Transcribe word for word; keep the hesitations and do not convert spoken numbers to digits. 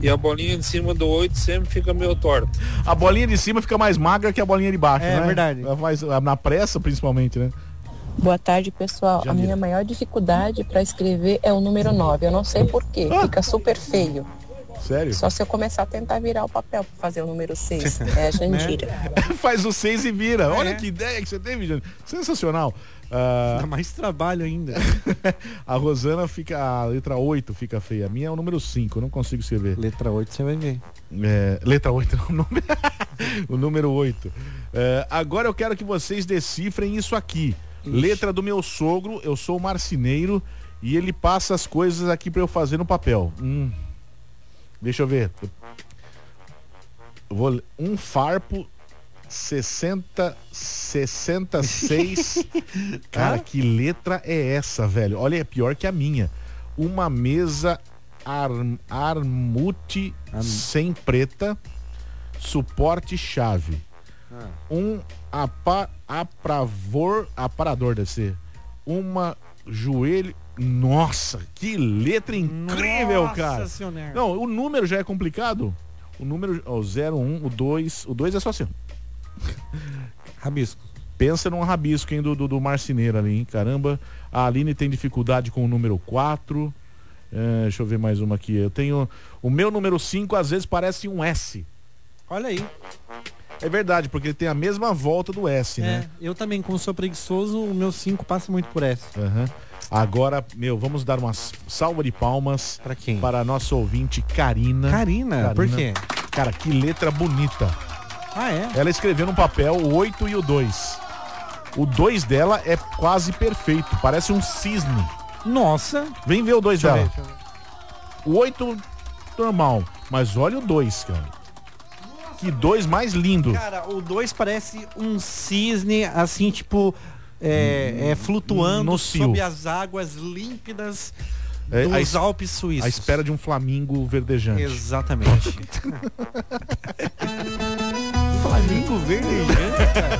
E a bolinha de cima do oito sempre fica meio torta. A bolinha de cima fica mais magra que a bolinha de baixo, É né? verdade. Mais, na pressa, principalmente, né? Boa tarde, pessoal. A minha maior dificuldade para escrever é o número nove. Eu não sei porquê. Ah. Fica super feio. Sério? Só se eu começar a tentar virar o papel para fazer o número seis. É a Jandira. Faz o seis e vira. Olha É. que ideia que você teve, gente. Sensacional. Ah, Dá mais trabalho ainda. a Rosana fica. A letra oito fica feia. A minha é o número cinco, eu não consigo escrever. Letra oito você vai ver. É, letra oito, o número, o número oito. É, agora eu quero que vocês decifrem isso aqui. Ixi. Letra do meu sogro, eu sou marceneiro e ele passa as coisas aqui pra eu fazer no papel. Hum. Deixa eu ver. Eu vou, um farpo sessenta, sessenta e seis. Cara, que letra é essa, velho? Olha, é pior que a minha. Uma mesa ar, armute Am... sem preta, suporte chave. Ah. Um apa, apravor, aparador deve ser. Uma joelho. Nossa, que letra incrível, Nossa cara. senhora. Não, o número já é complicado. O número, ó, o zero, um, o dois, o dois é só assim. Rabisco. Pensa num rabisco, hein, do, do, do marceneiro ali, hein? Caramba. A Aline tem dificuldade com o número quatro. É, deixa eu ver mais uma aqui. Eu tenho. O meu número cinco às vezes parece um S. Olha aí. É verdade, porque ele tem a mesma volta do S, É, né? eu também, como sou preguiçoso, o meu cinco passa muito por essa. Uhum. Agora, meu, vamos dar uma salva de palmas Pra quem? para a nossa ouvinte Karina. Karina, Karina. por quê? Cara, que letra bonita. Ah, é? Ela escreveu no papel o oito e o dois. O dois dela é quase perfeito, parece um cisne. Nossa. Vem ver o dois Deixa eu dela. ver, deixa eu ver. O oito normal, mas olha o dois, cara. Que dois mais lindo. Cara, o dois parece um cisne, assim, tipo, é, é, flutuando No cio. sob as águas límpidas É, dos a es- Alpes suíços. À espera de um flamingo verdejante. Exatamente. Flamingo verdejante, cara.